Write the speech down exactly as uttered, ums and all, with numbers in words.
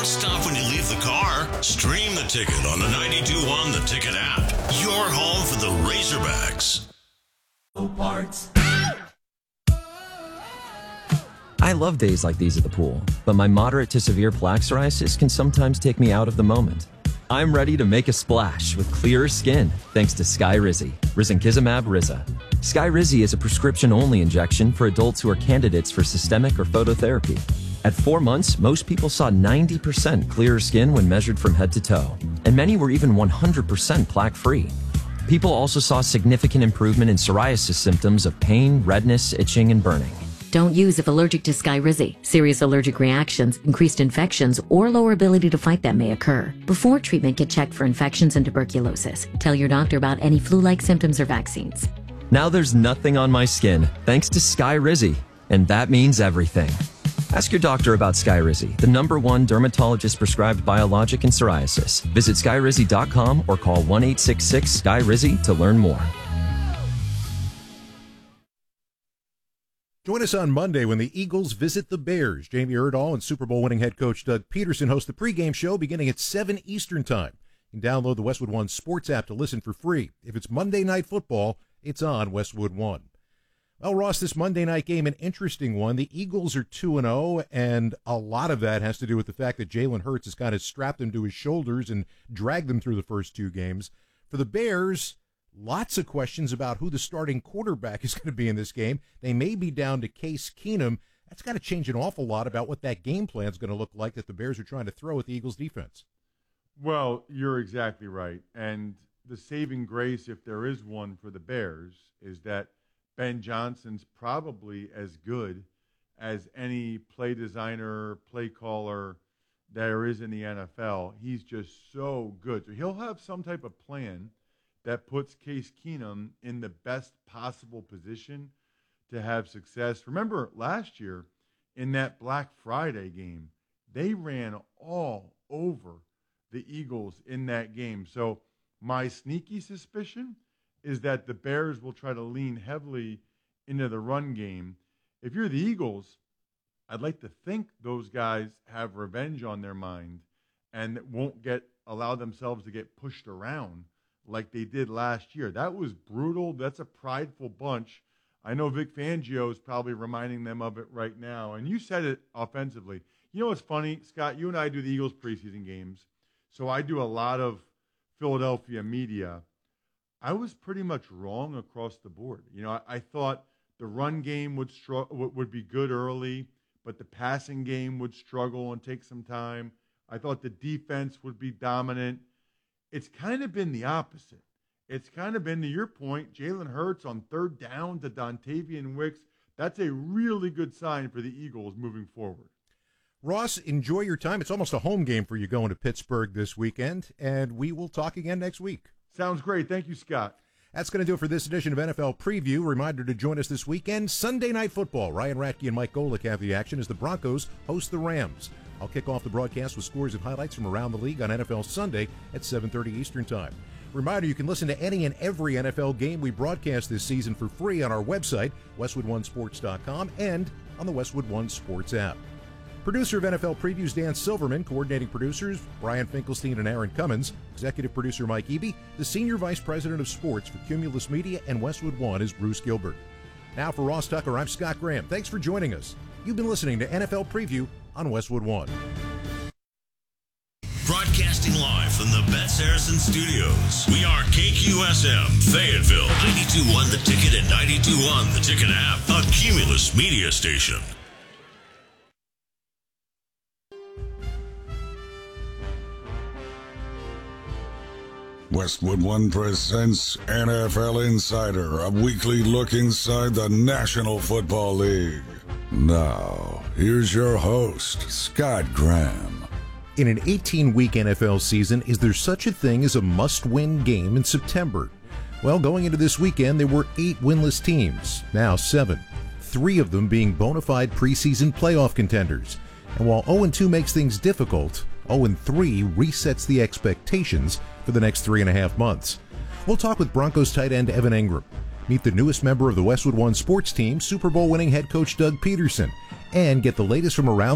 Don't stop when you leave the car. Stream the ticket on the ninety-two point one The Ticket app. Your home for the Razorbacks. Parts. I love days like these at the pool, but my moderate to severe plaque psoriasis can sometimes take me out of the moment. I'm ready to make a splash with clearer skin thanks to Skyrizi, risankizumab Riza. Skyrizi is a prescription-only injection for adults who are candidates for systemic or phototherapy. At four months, most people saw ninety percent clearer skin when measured from head to toe, and many were even one hundred percent plaque-free. People also saw significant improvement in psoriasis symptoms of pain, redness, itching, and burning. Don't use if allergic to Skyrizi. Serious allergic reactions, increased infections, or lower ability to fight them may occur. Before treatment, get checked for infections and tuberculosis. Tell your doctor about any flu-like symptoms or vaccines. Now there's nothing on my skin thanks to Skyrizi, and that means everything. Ask your doctor about Skyrizi, the number one dermatologist-prescribed biologic in psoriasis. Visit skyrizi dot com or call one eight six six Skyrizi to learn more. Join us on Monday when the Eagles visit the Bears. Jamie Erdahl and Super Bowl winning head coach Doug Peterson host the pregame show beginning at seven Eastern Time. You can download the Westwood One Sports app to listen for free. If it's Monday Night Football, it's on Westwood One. Well, Ross, this Monday night game, an interesting one. The Eagles are two and oh, and a lot of that has to do with the fact that Jalen Hurts has kind of strapped them to his shoulders and dragged them through the first two games. For the Bears, lots of questions about who the starting quarterback is going to be in this game. They may be down to Case Keenum. That's got to change an awful lot about what that game plan is going to look like that the Bears are trying to throw at the Eagles' defense. Well, you're exactly right. And the saving grace, if there is one for the Bears, is that Ben Johnson's probably as good as any play designer, play caller there is in the N F L. He's just so good. So he'll have some type of plan that puts Case Keenum in the best possible position to have success. Remember last year in that Black Friday game, they ran all over the Eagles in that game. So my sneaky suspicion is that the Bears will try to lean heavily into the run game. If you're the Eagles, I'd like to think those guys have revenge on their mind and won't get allow themselves to get pushed around like they did last year. That was brutal. That's a prideful bunch. I know Vic Fangio is probably reminding them of it right now. And you said it offensively. You know what's funny, Scott? You and I do the Eagles preseason games, so I do a lot of Philadelphia media. I was pretty much wrong across the board. You know, I, I thought the run game would str- would be good early, but the passing game would struggle and take some time. I thought the defense would be dominant. It's kind of been the opposite. It's kind of been, to your point, Jalen Hurts on third down to Dontavian Wicks. That's a really good sign for the Eagles moving forward. Ross, enjoy your time. It's almost a home game for you going to Pittsburgh this weekend, and we will talk again next week. Sounds great. Thank you, Scott. That's going to do it for this edition of N F L Preview. Reminder to join us this weekend, Sunday Night Football. Ryan Ratke and Mike Golick have the action as the Broncos host the Rams. I'll kick off the broadcast with scores and highlights from around the league on N F L Sunday at seven thirty Eastern Time. Reminder, you can listen to any and every N F L game we broadcast this season for free on our website, westwood one sports dot com, and on the Westwood One Sports app. Producer of N F L Previews, Dan Silverman. Coordinating producers, Brian Finkelstein and Aaron Cummins. Executive producer, Mike Eby. The Senior Vice President of Sports for Cumulus Media and Westwood One is Bruce Gilbert. Now for Ross Tucker, I'm Scott Graham. Thanks for joining us. You've been listening to N F L Preview on Westwood One. Broadcasting live from the Bet Saracen Studios. We are K Q S M, Fayetteville, ninety-two point one The Ticket and ninety-two point one The Ticket app, a Cumulus Media station. Westwood One presents N F L Insider, a weekly look inside the National Football League. Now, here's your host, Scott Graham. In an eighteen-week N F L season, is there such a thing as a must-win game in September? Well, going into this weekend, there were eight winless teams, now seven, three of them being bona fide preseason playoff contenders. And while oh and two makes things difficult, oh and three resets the expectations for the next three and a half months. We'll talk with Broncos tight end Evan Engram, meet the newest member of the Westwood One sports team, Super Bowl winning head coach Doug Peterson, and get the latest from around